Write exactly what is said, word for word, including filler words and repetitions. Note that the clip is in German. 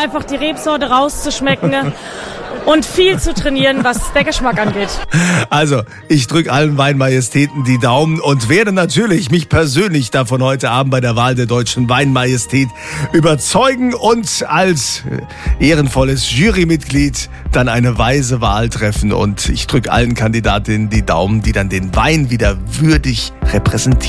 einfach die Rebsorte rauszuschmecken und viel zu trainieren, was der Geschmack angeht. Also, ich drücke allen Weinmajestäten die Daumen und werde natürlich mich persönlich davon heute Abend bei der Wahl der deutschen Weinmajestät überzeugen und als ehrenvolles Jurymitglied dann eine weise Wahl treffen. Und ich drücke allen Kandidatinnen die Daumen, die dann den Wein wieder würdig repräsentieren.